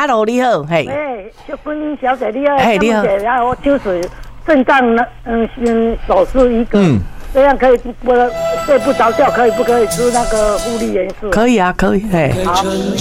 ，Hello， 你好，嘿。 小芬小姐你好， 嘿，你好。 然后就是肾脏手术一个，这样可以睡不着觉，可以不可以吃那个护理元素？ 可以啊，可以，嘿。好。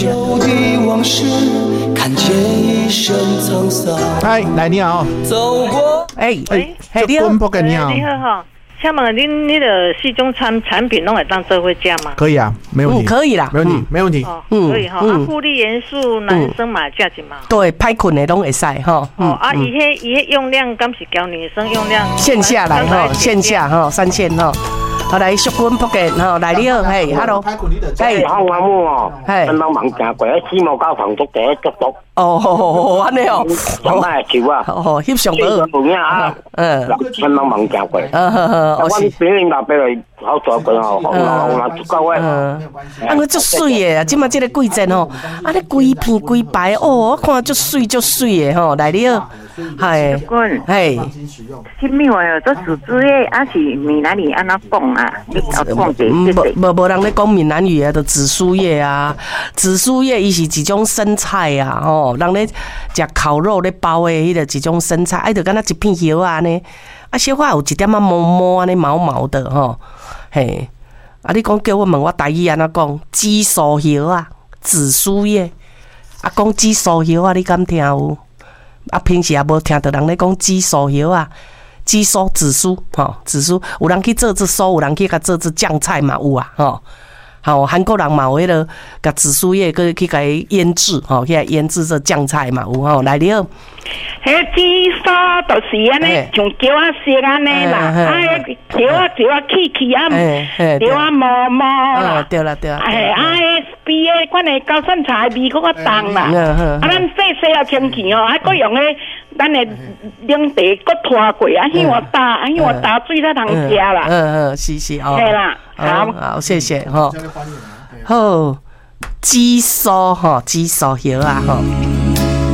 嗨，来你好。 哎， 你好。你好。 你好哈。请问恁那个四种产品拢会当做伙食吗？ 可以啊，没问题。 可以啦， 没问题，没问题。 可以哈。护理元素男生嘛食一嘛？ 对，歹困的拢会使哈。 伊迄用量敢是交女生用量？ 线下来哈，线下哈，3线哈。好来，淑君福建哈，来你好，嘿 ，Hello， 嘿，好玩哦，嘿，帮忙食过，4毛9房足第一足足。 哦，安尼哦， 上摆球啊， 哦，翕相好， 有影啊，帮忙食过。我平年老爸来好做过哦，有人足够诶。 啊，我足水诶，即马即个季节吼，啊，你规片规排哦，我看足水足水诶吼，来你好， 嗨， 嘿， 什么话哦？做数字诶，还是闽南语安怎讲啊？你讲无人咧讲闽南语啊，就紫苏叶啊，紫苏叶伊是一种生菜啊，吼。人咧食烤肉咧包的迄个一种生菜，哎，就敢若一片叶啊呢，啊小可有一点仔毛毛安尼毛毛的吼，嘿，啊你讲叫我问我台语安怎讲？紫苏叶啊，紫苏叶，啊讲紫苏叶啊，你敢听有？啊平时也无听到人咧讲紫苏叶啊，紫苏紫苏吼，紫苏有人去做紫苏，有人去甲做酱菜嘛有啊吼。好，韩国人嘛有迄个甲紫苏叶去甲伊腌制，吼，去腌制这酱菜嘛有吼，来了。 迄紫苏就是安尼，像椒啊色安尼啦，啊，椒啊起啊，椒啊毛毛啦， 对啦对啦。 哎，啊，比迄款的高山茶味搁较重啦，啊，咱洗啊清气哦，还搁用迄咱的冷茶搁拖过，啊，香打水才通食啦。 是哦。 系啦， 好，谢谢吼。好，紫苏吼，紫苏叶啊吼。